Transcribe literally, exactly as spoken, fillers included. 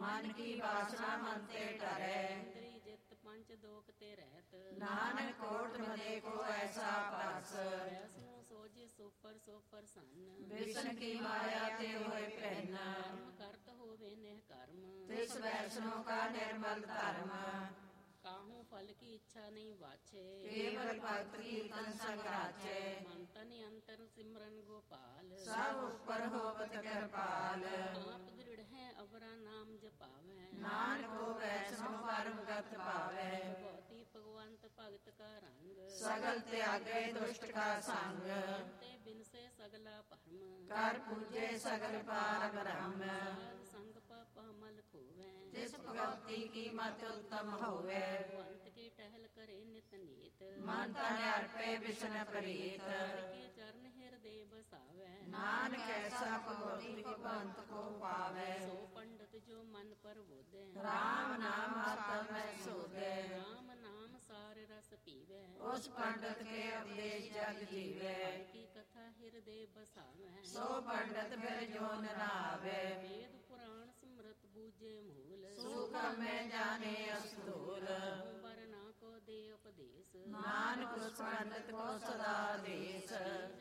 ਮਨ ਕੀ ਵਾਸਨਾ ਮਨ ਤੇ ਟਰੈ। ਇੰਦਰੀ ਜਿਤ ਪੰਚ ਦੋਖ ਤੇ ਰਹਿਤ। ਨਾਨਕ ਕੋਟ ਮਦੇ ਕੋ ਐਸਾ ਪਰਸ। ਵੈਸਨੋ ਸੋਝੇ ਸੋਪਰ ਸੋਪਰ ਸੰਨ। ਵਿਸ਼ਨ ਕੀ ਮਾਇਆ ਤੇ ਹੋਏ ਭੈਨ। ਕਰਮ ਕਰਤ ਹੋਵੇ ਨਿਹ ਕਰਮ। ਤਿਸ ਵੈਸਨੋ ਕਾ ਨਿਰਮਲ ਧਰਮ। ਕਾਹੂ ਫਲ ਕੀ ਇੱਛਾ ਨਹੀਂ ਵਾਛੇ। ਕੇਵਲ ਭਗਤ ਕੀਰਤਨ ਸੰਗਰਾਚੇ। ਮਨ ਤਨ ਅੰਤਰ ਸਿਮਰਨ ਗੋਪਾਲ। ਸਭ ਉਪਰ ਹੋਵਤ ਕਿਰਪਾਲ। ਆਪ ਦ੍ਰਿੜ ਹੈ ਅਵਰਾ ਨਾਮ ਜਪਾਵੈ। ਨਾਨਕ ਕੋ ਵੈਸਨੋ ਪਰਮ ਗਤ ਪਾਵੈ। ਭਗਵਤੀ ਭਗਵੰਤ ਭਗਤ ਕਾ ਰੰਗ। ਸਗਲ ਤਿਆਗੇ ਦੁਸ਼ਟ ਕਾ ਸੰਗ। ਤੇ ਬਿਨਸੇ ਸਗਲਾ ਭਰਮ। ਕਰ ਪੂਜੇ ਸਗਲ ਪਾਰ ਬ੍ਰਹਮ। ਸਾਧ ਸੰਗ ਪਾਪ ਮਲ ਖੋਵੈ। ਜਿਸ ਭਗਵਤੀ ਕੀ ਮਤ ਉੱਤਮ ਹੋਵੇ। ਭਗਵੰਤ ਕੀ ਟਹਿਲ ਕਰੇ ਨਿਤ ਨੀਤ। ਮਨ ਤਨ ਅਰਪੇ ਵਿਸ਼ਨ ਪ੍ਰੀਤ। ਕੇ ਚਰਨ ਹਿਰਦੇ ਬਸਾਵੈ। ਨਾਨਕ ਐਸਾ ਭਗਵਤੀ ਭਗਵੰਤ ਕੋ ਪਾਵੈ। ਸੋ ਪੰਡਤ ਜੋ ਮਨ ਪਰ ਬੋਧੈ। ਰਾਮ ਨਾਮ ਆਤਮ ਮੈਂ ਸੋਧੈ। ਰਾਮ ਨਾਮ ਸਾਰ ਰਸ ਪੀਵੈ। ਉਸ ਪੰਡਤ ਕੇ ਉਪਦੇਸ਼ ਜਗ ਜੀਵੈ। ਕੀ ਕਥਾ ਹਿਰਦੇ ਬਸਾਵੈ। ਸੋ ਪੰਡਤ ਫਿਰ ਜੋ ਨਾਵੇ। ਵੇਦ ਪੁਰਾਣ ਸਿਮਰਤ ਬੂਝੇ ਮੂਲ। ਸੁਖ ਮੈਂ ਜਾਣੇ ਅਸਤੂਲ। ਵਰਨਾ ਕੋ ਦੇ ਉਪਦੇਸ਼। ਨਾਨਕ ਉਸ ਪੰਡਤ ਕੋ ਸਦਾ ਦੇਸ।